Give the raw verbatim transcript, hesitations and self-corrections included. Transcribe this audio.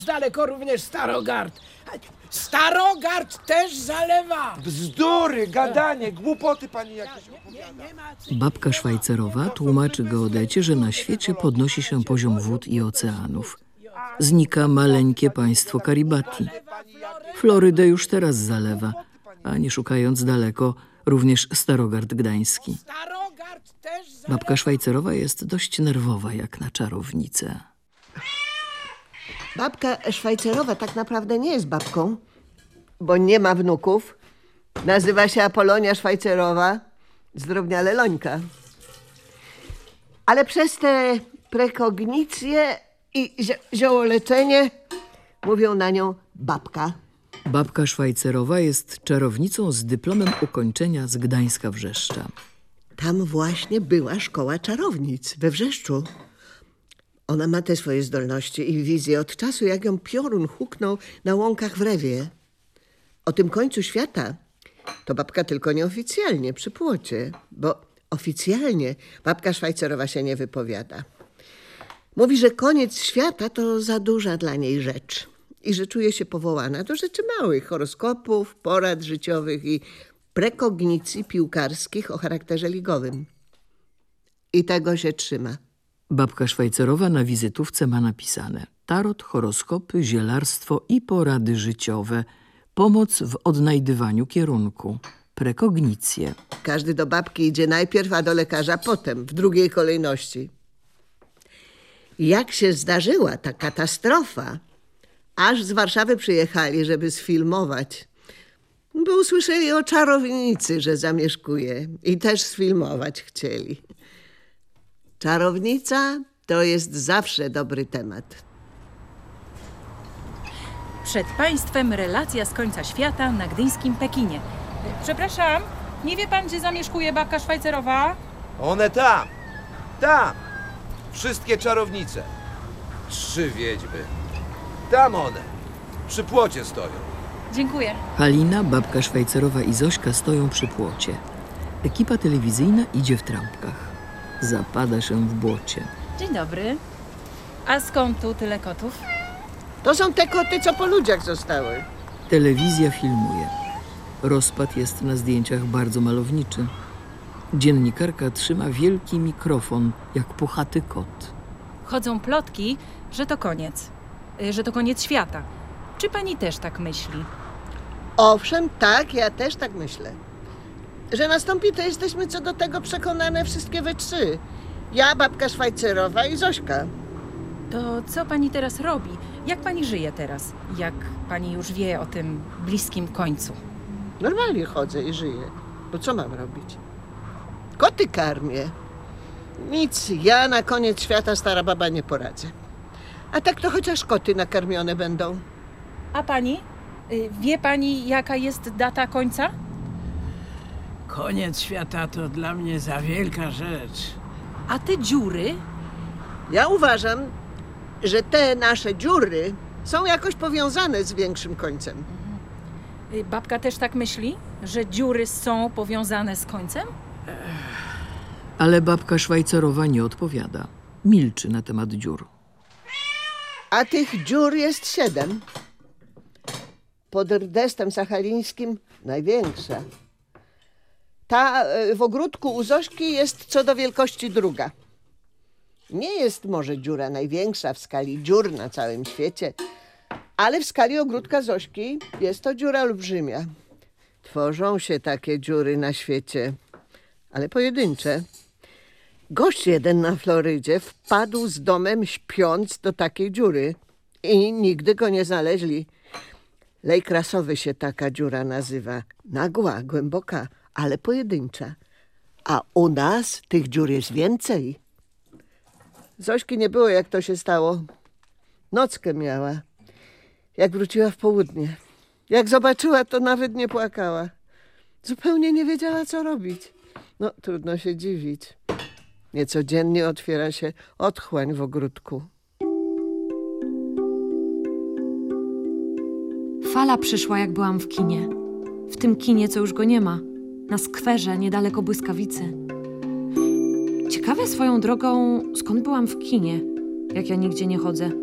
Daleko również Starogard. Starogard też zalewa. Bzdury, gadanie, głupoty pani jakieś opowiada. Babka Szwajcerowa tłumaczy geodecie, że na świecie podnosi się poziom wód i oceanów. Znika maleńkie państwo Karibati. Florydę już teraz zalewa, a nie szukając daleko, również Starogard Gdański. Babka Szwajcerowa jest dość nerwowa jak na czarownicę. Babka Szwajcerowa tak naprawdę nie jest babką, bo nie ma wnuków. Nazywa się Apolonia Szwajcerowa, zdrobniale Lońka. Ale przez te prekognicje i zi ziołoleczenie mówią na nią babka. Babka Szwajcerowa jest czarownicą z dyplomem ukończenia z Gdańska Wrzeszcza. Tam właśnie była szkoła czarownic we Wrzeszczu. Ona ma te swoje zdolności i wizje od czasu, jak ją piorun huknął na łąkach w Rewie. O tym końcu świata to babka tylko nieoficjalnie przy płocie, bo oficjalnie babka Szwajcerowa się nie wypowiada. Mówi, że koniec świata to za duża dla niej rzecz i że czuje się powołana do rzeczy małych, horoskopów, porad życiowych i prekognicji piłkarskich o charakterze ligowym. I tego się trzyma. Babka Szwajcerowa na wizytówce ma napisane: tarot, horoskopy, zielarstwo i porady życiowe. Pomoc w odnajdywaniu kierunku. Prekognicje. Każdy do babki idzie najpierw, a do lekarza potem, w drugiej kolejności. Jak się zdarzyła ta katastrofa, aż z Warszawy przyjechali, żeby sfilmować. Bo usłyszeli o czarownicy, że zamieszkuje i też sfilmować chcieli. Czarownica to jest zawsze dobry temat. Przed państwem relacja z końca świata na gdyńskim Pekinie. Przepraszam, nie wie pan, gdzie zamieszkuje babka Szwajcerowa? One tam, tam. Wszystkie czarownice. Trzy wiedźmy. Tam one. Przy płocie stoją. Dziękuję. Halina, babka Szwajcerowa i Zośka stoją przy płocie. Ekipa telewizyjna idzie w trampkach. Zapada się w błocie. Dzień dobry. A skąd tu tyle kotów? To są te koty, co po ludziach zostały. Telewizja filmuje. Rozpad jest na zdjęciach bardzo malowniczy. Dziennikarka trzyma wielki mikrofon, jak puchaty kot. Chodzą plotki, że to koniec. Y, Że to koniec świata. Czy pani też tak myśli? Owszem, tak, ja też tak myślę. Że nastąpi, to jesteśmy co do tego przekonane wszystkie we trzy. Ja, babka Szwajcerowa i Zośka. To co pani teraz robi? Jak pani żyje teraz? Jak pani już wie o tym bliskim końcu? Normalnie chodzę i żyję. Bo co mam robić? Koty karmię. Nic, ja na koniec świata, stara baba, nie poradzę. A tak to chociaż koty nakarmione będą. A pani? Y, Wie pani, jaka jest data końca? Koniec świata to dla mnie za wielka rzecz. A te dziury? Ja uważam, że te nasze dziury są jakoś powiązane z większym końcem. Y, Babka też tak myśli? Że dziury są powiązane z końcem? Ale babka Szwajcerowa nie odpowiada. Milczy na temat dziur. A tych dziur jest siedem. Pod Rdestem Sachalińskim największa. Ta y, w ogródku u Zośki jest co do wielkości druga. Nie jest może dziura największa w skali dziur na całym świecie, ale w skali ogródka Zośki jest to dziura olbrzymia. Tworzą się takie dziury na świecie, ale pojedyncze. Gość jeden na Florydzie wpadł z domem śpiąc do takiej dziury i nigdy go nie znaleźli. Lej Krasowy się taka dziura nazywa. Nagła, głęboka, ale pojedyncza. A u nas tych dziur jest więcej. Zośki nie było, jak to się stało. Nockę miała, jak wróciła w południe. Jak zobaczyła, to nawet nie płakała. Zupełnie nie wiedziała, co robić. No, trudno się dziwić. Niecodziennie otwiera się otchłań w ogródku. Fala przyszła, jak byłam w kinie. W tym kinie, co już go nie ma. Na skwerze, niedaleko Błyskawicy. Ciekawe swoją drogą, skąd byłam w kinie, jak ja nigdzie nie chodzę.